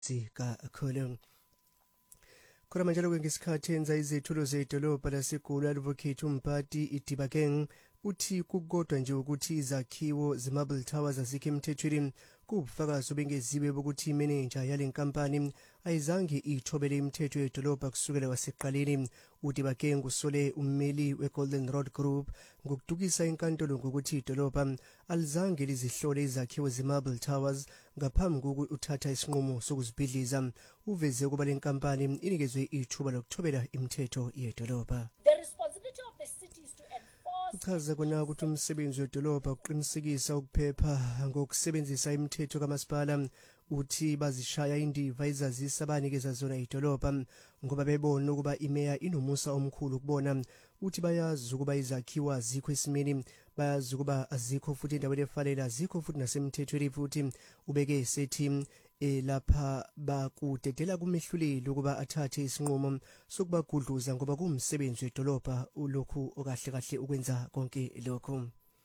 Zika kholo khona manje lokho ngesikhathi enza izethulo zedolobha laseGoli advocate umphathi iDibakeng uthi kukodwa nje ukuthi izakhiwo zeMarble Towers azikho emthethweni kubufakazi obengeziwe bokuthi imanager yalenkampani ayizange ithobele imithetho yedolobha kusukela kwasekuqaleni. uDibakeng usole ummeli weGolden Road Group ngokudukisa inkantolo ngokuthi idolobha alizange lizihlole izakhiwo zeMarble Towers ngaphambi kokuthatha isinqumo sokuzibhidliza. Uveze ukuba lenkampani inikezwe ithuba lokuthobela imithetho yedolobha. The responsibility of the city is to enforce. Uchaza kona ukuthi umsebenzi wedolobha uqinisekisa ukuphepha ngokusebenzisa imithetho kamasipala. Uthi bazishaya indiva izazisa abanikeza zona idolobha ngoba bebona ukuba imeya inomusa omkhulu kubona. Uthi bayazi ukuba izakhiwo azikho esimeni, bayazi ukuba azikho futhi endaweni efanele, azikho futhi nasemthethweni. Futhi ubeke sethi lapha bakudedela kumehluleli ukuba athathe isinqumo sokubagudluza ngoba kumsebenzi wedolobha ulokhu okahle kahle ukwenza konke lokho.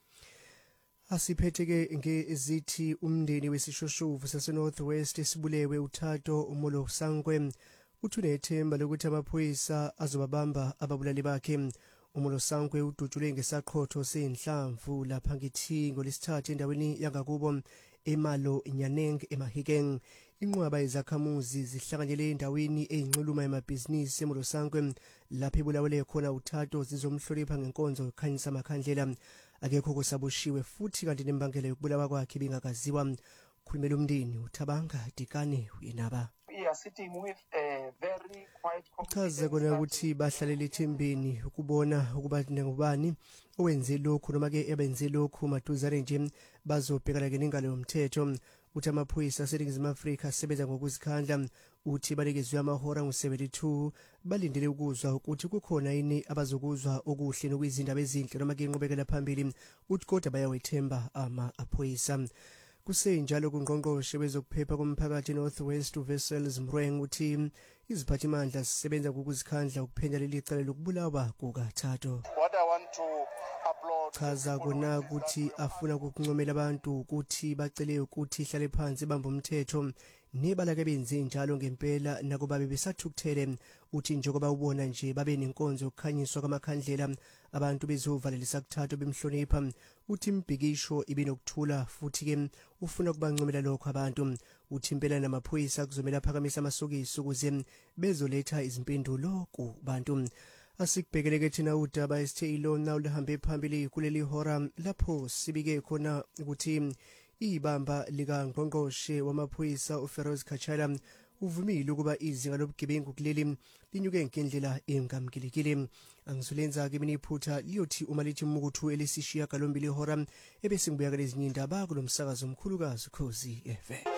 Asiphetheke ngezithi umndeni wesishoshovu saseNorthwest esibulewe uThato Umolo Sankwe uthunethemba lokuthi amaphoyisa azobabamba ababulali bakhe. Umolo Sankwe udutshulwe ngesaqhotho senhlamvu lapha ngithingo lesithathu endaweni yangakubo eMalo Nyaneng eMahikeng. Inqwaba izakhamuzi zihlanganyele endaweni eyinxuluma yamabhizinisi eMolo Sankwe lapha ebulawele khona uThato zizomhlonipha ngenkonzo ekhanyisa amakhandlela. Akekho kusabushiwe futhi kanti nembangela yokubulawa kwakhe bingakaziwa. Khulumela umndeni uThabanga Dikane uyenaba. We are sitting with a very quite Uchaza kona ukuthi bahlalele ethembeni ukubona ukuba ngubani owenze lokhu noma ke ebenze lokhu maduzane nje bazobhekana nengalo yomthetho. Uthi amaphoyisa aseNingizimu Afrika asebenza ngokuzikhandla. Uthi banikezwe amahora ngo-72 balindele ukuzwa ukuthi kukhona yini abazokuzwa okuhle nokuyizindaba ezinhle noma ke inqubekela phambili. Uthi kodwa bayawethemba amaphoyisa. Kusenjalo kungqongqoshe wezokuphepha komphakathi Northwest uVessels Mrweng uthi iziphathimandla sisebenza ngokuzikhandla ukuphenya leli cala lokubulawa kukaThato. What I want to applaud Chaza kona ukuthi afuna ukuncomela abantu ukuthi bacele ukuthi ihlale phansi bamba umthetho nebala ke benze njalo ngempela nakuba bebesathukuthele. Uthi njengoba ubona nje babe nenkonzo yokukhanyiswa kwamakhandlela abantu bezovalelisa kuThato bemhlonipha. Uthi imbhikisho ibinokuthula futhi ke ufuna kubancomela lokho abantu. Uthi impela namaphoyisa kuzomela phakamisa amasokisi ukuze bezoletha izimpendulo kubantu. Asikubhekeleke thina udaba esithe ilona ulihambe phambili kuleli hora lapho sibike khona ukuthi ibamba lika ngqongqoshe wamaphoyisa uFeroz Kachala uvumile ukuba izinga lobugebengu kuleli linyuke ngendlela engamkelekile. Angizolenza ke mina iphutha liyothi uma lithi umukuthu elisishiya galombili hora ebese ngibuya kalezinye indaba kulomsakazo omkhulukazi Khosi FM.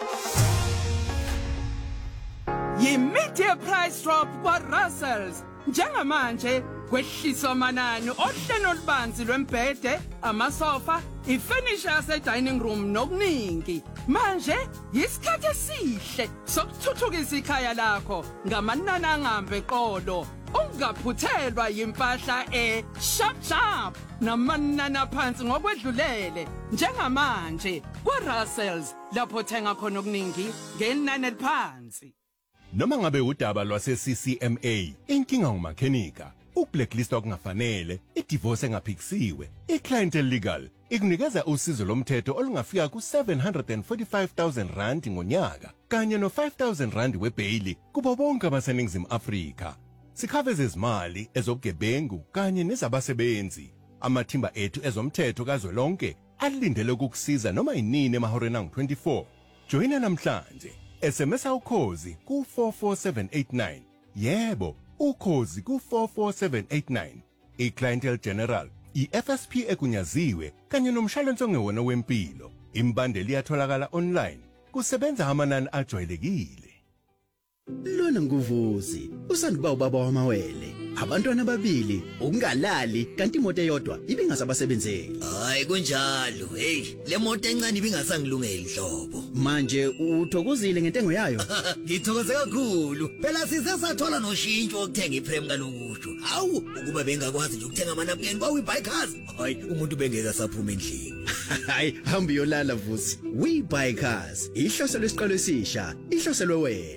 Yi-media price drop kwa-Russells. Njengamanje kwehliswa amanani ohlelo olubanzi lwembhede, amasofa, ifurniture yase-dining room nokuningi. Manje yisikhathi esihle sokuthuthukisa ikhaya lakho ngamanani angambe qolo. Ungaphuthelwa yimpahla sharp namanani aphansi ngokwedlulele. Njengamanje kwa-Russells lapho thenga khona okuningi ngenani eliphansi. Noma ngabe udaba lwase-CCMA, inkinga ngumakhenika, ukublacklist okungafanele, idivorce engaphikisiwe, i-clientele legal, ikunikeza usizo lomthetho olungafika ku-R745,000 rand ngonyaka, kanye no-R5,000 rand webheyili kubo bonke abaseNingizimu Afrika. Sikhave zezimali, ezobugebengu, kanye nezabasebenzi. Amathimba ethu ezomthetho kazwelonke alindele ukukusiza noma inini emahoreni angu-24. Joyina namhlanje. SMS ukhozi ku44789. Yebo, ukhozi ku44789. iClientele General, iFSP egunyaziwe kanye nomshwalense ongewona wempilo. Imbandeli iyatholakala online. Kusebenza amanani ajwayelekile. Lona nguvuzi, usanduba ubaba wamawele. abantwana ababili, ukungalali kanti imoto eyodwa ibingasabasebenzeli. Hayi kunjalo. Hey, le moto encane ibingasangilungeli hlobo. Manje uthokozile ngentengo yayo? Ngithokoze kakhulu. Phela sisesathola noshintsho ukuthenga iprem kanokusho. Hawu, ukuba bengakwazi nje ukuthenga amanapukeni kwaWeBuycars. Hayi, umuntu bengeka saphuma endlini. Hayi, hamba uyolala Vusi. WeBuycars, ihloso lesiqalo esisha, ihloselwe wena.